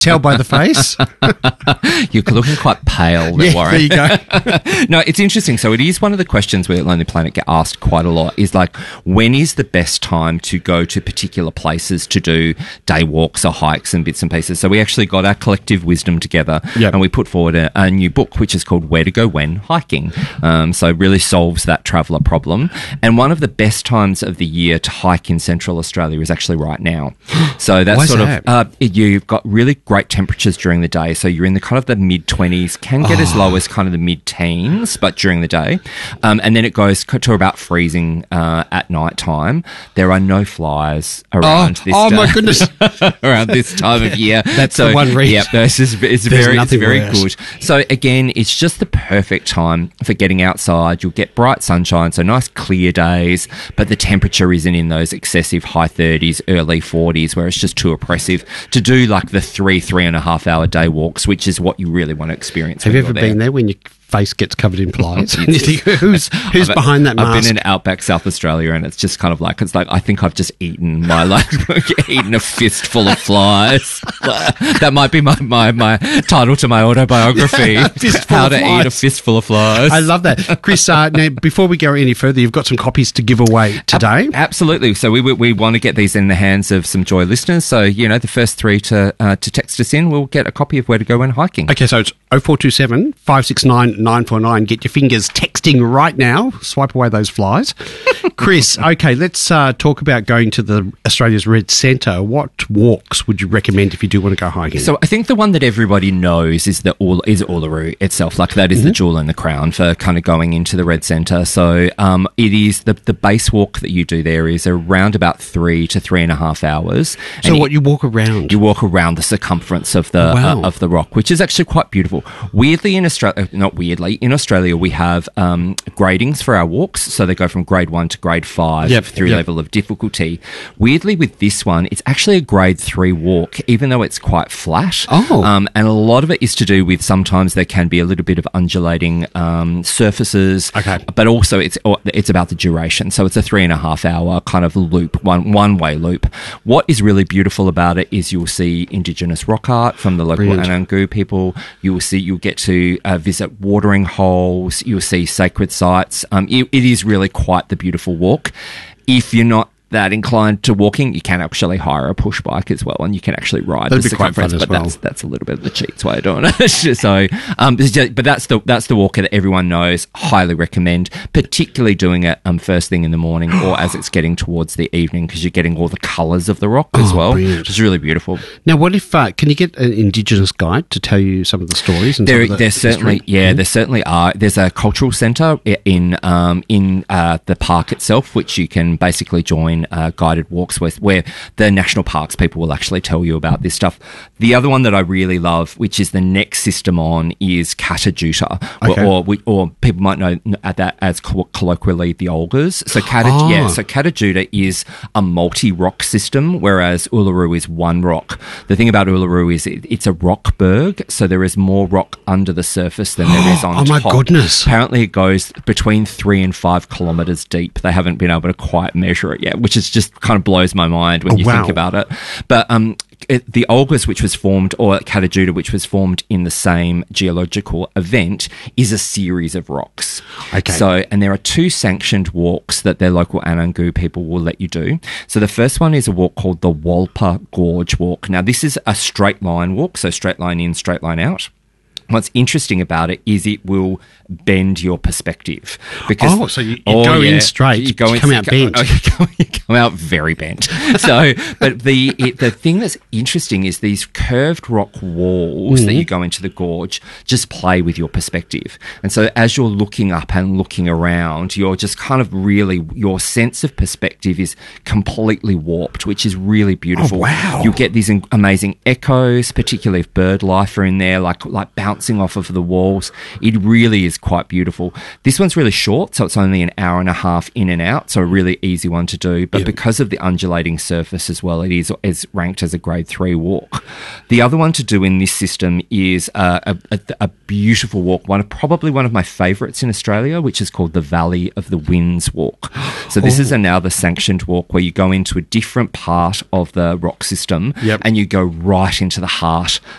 tell by the face. You're looking quite pale, Warren. There you go. No, it's interesting. So it is one of the questions we at Lonely Planet get asked quite a lot is like, when is the best time to go to particular places to do day walks or hikes and bits and pieces? So we actually got our collective wisdom together and we put forward a new book, which is called Where to Go When Hiking. So it really solves that traveller problem. And one of the best times of the year to hike in Central Australia is actually right now. So that's you've got really great temperatures during the day. So you're in the kind of the mid-20s, can get as low as kind of the mid-teens, but during the day. And then it goes to about freezing at night time. There are no flies around this time. My goodness. around this time of year. That's the one reason. Yeah, it's very good. So again, it's just the perfect time for getting outside. You'll get bright sunshine, so nice clear days, but the temperature isn't in those excessive high 30s, early 40s, where it's just too oppressive to do like the 3.5 hour day walks, which is what you really want to experience. Have you ever been there when your face gets covered in flies? And you think, who's behind that mask? I've been in Outback, South Australia, and it's just kind of like, I think I've just eaten eaten a fistful of flies. That might be my title to my autobiography. How to eat a fistful of flies. I love that. Chris, now, before we go any further, you've got some copies to give away today. Absolutely. So we want to get these in the hands of some Joy listeners. So, the first three to text us in, we'll get a copy of Where to Go When Hiking. Okay, so it's 0427 569 949. Get your fingers texting right now. Swipe away those flies. Chris, okay, let's talk about going to the Australia's Red Centre. What walks would you recommend if you do want to go hiking? So I think the one that everybody knows is Uluru itself. Like that is the jewel in the crown for kind of going into the Red Centre. So it is the base walk that you do there is around about 3 to 3.5 hours. So you walk around? You walk around the circumference of the rock, which is actually quite beautiful. Weirdly in Australia, not weirdly, in Australia we have gradings for our walks. So they go from grade 1 to grade 5 through level of difficulty. Weirdly with this one, it's actually a grade 3 walk, even though it's quite flat. And a lot of it is to do with sometimes there can be a little bit of undulating surfaces. Okay. But also it's about the duration. So it's a 3.5 hour kind of loop, one-way loop. What is really beautiful about it is you'll see Indigenous rock art from the local Anangu people. You'll get to visit watering holes. You'll see sacred sites. It is really quite the beautiful walk. If you're not that inclined to walking, you can actually hire a push bike as well, and you can actually ride the circumference. But that's a little bit of the cheats way of doing it. So, but that's the walk that everyone knows. Highly recommend, particularly doing it first thing in the morning or as it's getting towards the evening, because you're getting all the colours of the rock as well, which is really beautiful. Now, what if can you get an Indigenous guide to tell you some of the stories? And there certainly are. There's a cultural centre in the park itself, which you can basically join guided walks with, where the national parks people will actually tell you about this stuff. The other one that I really love, which is the next system on, is Katajuta, or people might know that as colloquially the Olgas. So Katajuta is a multi-rock system, whereas Uluru is one rock. The thing about Uluru is it's a rock berg, so there is more rock under the surface than there is on top. Oh my goodness. Apparently it goes between 3 and 5 kilometres deep. They haven't been able to quite measure it yet, which is just kind of blows my mind when you think about it. But the Olgas, which was formed, or Katajuta, which was formed in the same geological event, is a series of rocks. Okay. So, and there are 2 sanctioned walks that their local Anangu people will let you do. So the first one is a walk called the Walpa Gorge Walk. Now, this is a straight line walk, so straight line in, straight line out. What's interesting about it is it will bend your perspective. Because, so you go in straight, you come out bent. You come out very bent. So, but the thing that's interesting is these curved rock walls that you go into the gorge just play with your perspective. And so as you're looking up and looking around, you're just kind of really, your sense of perspective is completely warped, which is really beautiful. Oh, wow. You'll get these amazing echoes, particularly if bird life are in there, like bouncing bouncing off of the walls. It really is quite beautiful. This one's really short, so it's only an hour and a half in and out, so a really easy one to do. But because of the undulating surface as well, it is ranked as a grade 3 walk. The other one to do in this system is a beautiful walk, probably one of my favourites in Australia, which is called the Valley of the Winds Walk. So this is now the sanctioned walk where you go into a different part of the rock system and you go right into the heart